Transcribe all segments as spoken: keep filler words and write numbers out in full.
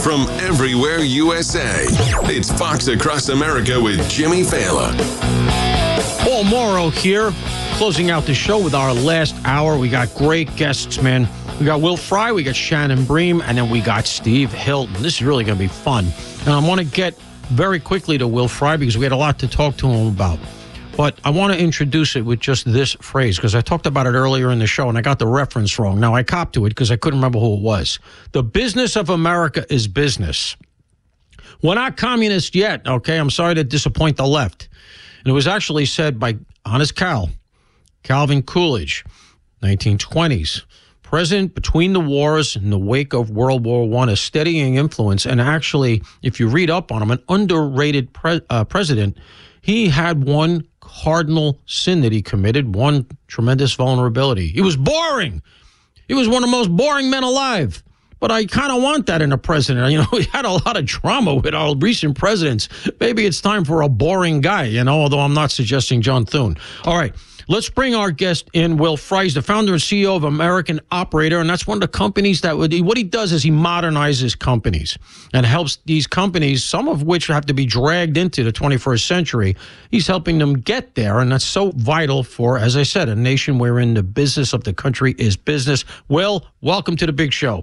from everywhere U S A. It's Fox Across America with Jimmy Fallon. Paul Morrow here, closing out the show with our last hour. We got great guests, man. We got Will Fry, we got Shannon Bream, and then we got Steve Hilton. This is really going to be fun. And I want to get very quickly to Will Fry because we had a lot to talk to him about. But I want to introduce it with just this phrase because I talked about it earlier in the show and I got the reference wrong. Now, I copped to it because I couldn't remember who it was. The business of America is business. We're not communist yet, okay? I'm sorry to disappoint the left. And it was actually said by Honest Cal, Calvin Coolidge, nineteen twenties. President between the wars in the wake of World War One, a steadying influence. And actually, if you read up on him, an underrated pre- uh, president, he had one cardinal sin that he committed, one tremendous vulnerability. He was boring. He was one of the most boring men alive. But I kind of want that in a president. You know, we had a lot of drama with our recent presidents. Maybe it's time for a boring guy, you know, although I'm not suggesting John Thune. All right. Let's bring our guest in, Will Fry. He's the founder and C E O of American Operator, and that's one of the companies that would, what he does is he modernizes companies and helps these companies, some of which have to be dragged into the twenty-first century. He's helping them get there, and that's so vital for, as I said, a nation wherein the business of the country is business. Will, welcome to the big show.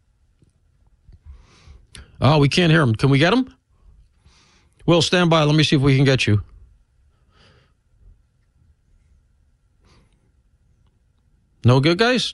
Oh, we can't hear him. Can we get him? Will, stand by. Let me see if we can get you. No good, guys?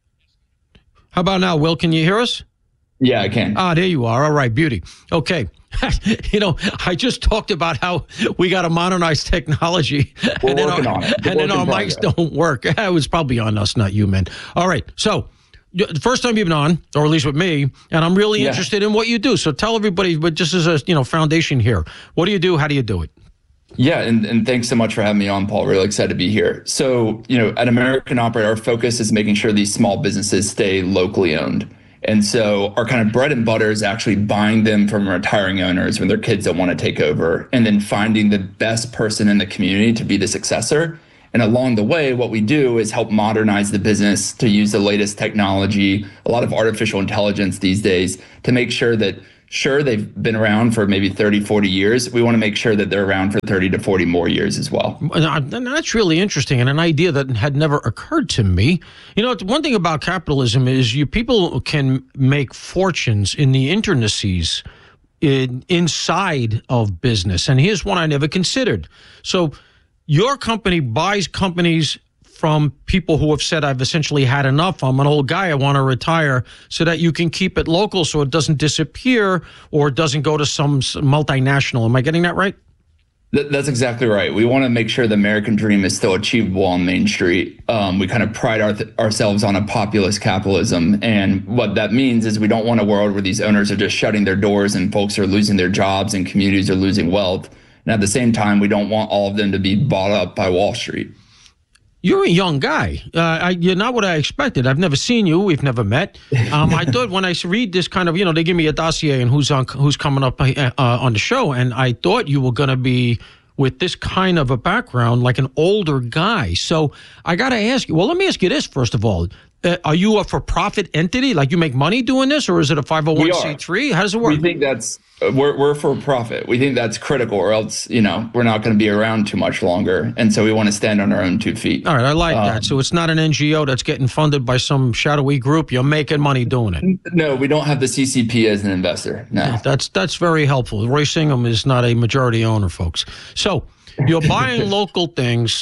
How about now, Will? Can you hear us? Yeah, I can. Ah, there you are. All right, beauty. Okay. You know, I just talked about how we got to modernize technology. We're and then working our, on it. And then our mics don't work. It was probably on us, not you, man. All right. So, the first time you've been on, or at least with me, and I'm really yeah. interested in what you do. So tell everybody, but just as a you know foundation here, what do you do? How do you do it? Yeah, and, and thanks so much for having me on, Paul. Really excited to be here. So, you know, at American Operator, our focus is making sure these small businesses stay locally owned. And so our kind of bread and butter is actually buying them from retiring owners when their kids don't want to take over, and then finding the best person in the community to be the successor. And along the way, what we do is help modernize the business to use the latest technology, a lot of artificial intelligence these days, to make sure that sure, they've been around for maybe thirty, forty years. We want to make sure that they're around for thirty to forty more years as well. And that's really interesting and an idea that had never occurred to me. You know, one thing about capitalism is you people can make fortunes in the intricacies in, inside of business. And here's one I never considered. So your company buys companies from people who have said, I've essentially had enough. I'm an old guy. I want to retire, so that you can keep it local so it doesn't disappear or doesn't go to some multinational. Am I getting that right? Th- that's exactly right. We want to make sure the American dream is still achievable on Main Street. Um, we kind of pride our th- ourselves on a populist capitalism. And what that means is we don't want a world where these owners are just shutting their doors and folks are losing their jobs and communities are losing wealth. And at the same time, we don't want all of them to be bought up by Wall Street. You're a young guy. Uh, I, you're not what I expected. I've never seen you. We've never met. Um, I thought when I read this kind of, you know, they give me a dossier and who's on, who's coming up uh, on the show, and I thought you were going to be with this kind of a background, like an older guy. So I got to ask you. Well, let me ask you this first of all. Uh, are you a for-profit entity? Like you make money doing this, or is it a five oh one c three? How does it work? We think that's we're we're for profit. We think that's critical, or else you know we're not going to be around too much longer. And so we want to stand on our own two feet. All right, I like um, that. So it's not an N G O that's getting funded by some shadowy group. You're making money doing it. No, we don't have the C C P as an investor. No, yeah, that's that's very helpful. Roy Singham is not a majority owner, folks. So you're buying local things.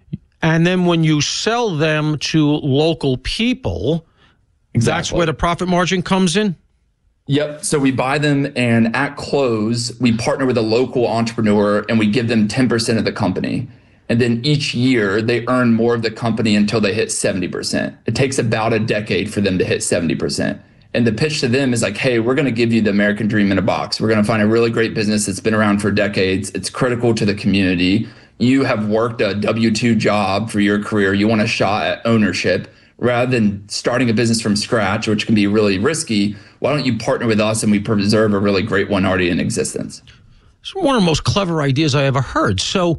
And then when you sell them to local people, exactly. That's where the profit margin comes in? Yep. So we buy them, and at close, we partner with a local entrepreneur and we give them ten percent of the company. And then each year they earn more of the company until they hit seventy percent. It takes about a decade for them to hit seventy percent. And the pitch to them is like, hey, we're going to give you the American dream in a box. We're going to find a really great business that's been around for decades. It's critical to the community. You have worked a W two job for your career. You want a shot at ownership rather than starting a business from scratch, which can be really risky. Why don't you partner with us and we preserve a really great one already in existence? It's one of the most clever ideas I ever heard. So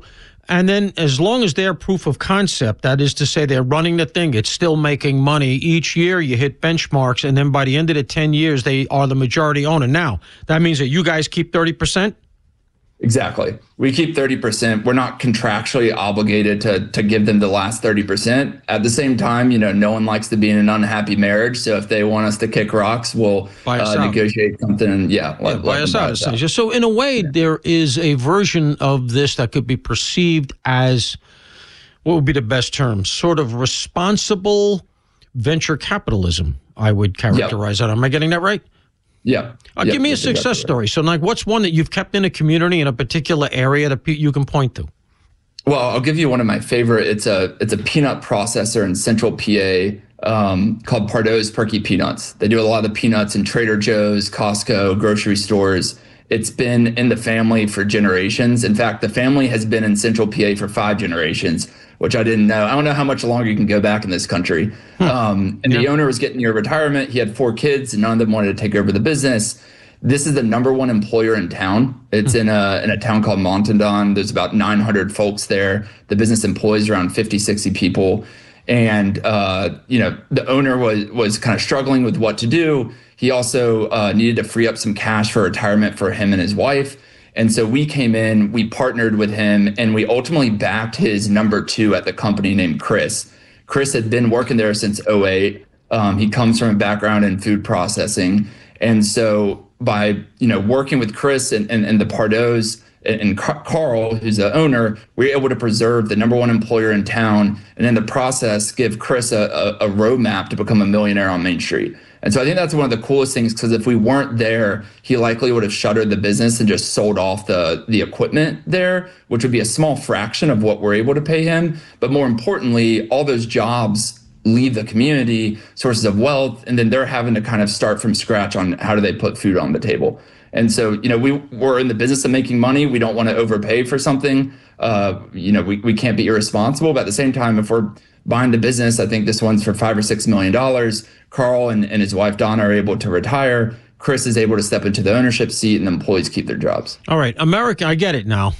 And then as long as they're proof of concept, that is to say they're running the thing, it's still making money. Each year you hit benchmarks, and then by the end of the ten years, they are the majority owner. Now, that means that you guys keep thirty percent? Exactly. We keep thirty percent. We're not contractually obligated to to give them the last thirty percent. At the same time, you know, no one likes to be in an unhappy marriage. So if they want us to kick rocks, we'll uh, negotiate something. Yeah. yeah let, buy us out. Buy us out. So in a way, yeah. there is a version of this that could be perceived as, what would be the best term? Sort of responsible venture capitalism, I would characterize yep. that. Am I getting that right? Yeah. Uh, yep. Give me a success story. So, like, what's one that you've kept in a community in a particular area that you can point to? Well, I'll give you one of my favorite. It's a it's a peanut processor in Central P A um, called Pardo's Perky Peanuts. They do a lot of the peanuts in Trader Joe's, Costco, grocery stores. It's been in the family for generations. In fact, the family has been in Central P A for five generations, which I didn't know. I don't know how much longer you can go back in this country. Hmm. Um, and yeah. the owner was getting near retirement. He had four kids, and none of them wanted to take over the business. This is the number one employer in town. It's in a in a town called Montandon. There's about nine hundred folks there. The business employs around fifty, sixty people. And, uh, you know, the owner was was kind of struggling with what to do. He also uh, needed to free up some cash for retirement for him and his wife. And so we came in, we partnered with him, and we ultimately backed his number two at the company named Chris. Chris had been working there since oh eight. Um, he comes from a background in food processing. And so by, you know, working with Chris and, and, and the Pardos and, and Carl, who's the owner, we were able to preserve the number one employer in town, and in the process, give Chris a, a, a roadmap to become a millionaire on Main Street. And so I think that's one of the coolest things, because if we weren't there, he likely would have shuttered the business and just sold off the, the equipment there, which would be a small fraction of what we're able to pay him. But more importantly, all those jobs leave the community, sources of wealth, and then they're having to kind of start from scratch on how do they put food on the table. And so, you know, we, we're in the business of making money. We don't want to overpay for something. Uh, you know, we, we can't be irresponsible. But at the same time, if we're buying the business, I think this one's for five or six million dollars. Carl and, and his wife, Donna, are able to retire. Chris is able to step into the ownership seat, and the employees keep their jobs. All right. America, I get it now.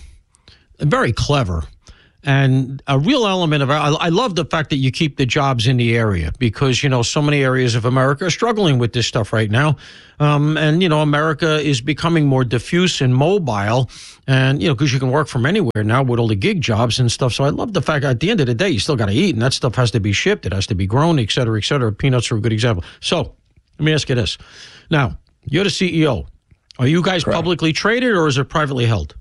Very clever. And a real element of, I, I love the fact that you keep the jobs in the area, because, you know, so many areas of America are struggling with this stuff right now. Um, and, you know, America is becoming more diffuse and mobile, and, you know, because you can work from anywhere now with all the gig jobs and stuff. So I love the fact at the end of the day, you still got to eat, and that stuff has to be shipped. It has to be grown, et cetera, et cetera. Peanuts are a good example. So let me ask you this. Now, you're the C E O. Are you guys Correct. Publicly traded, or is it privately held?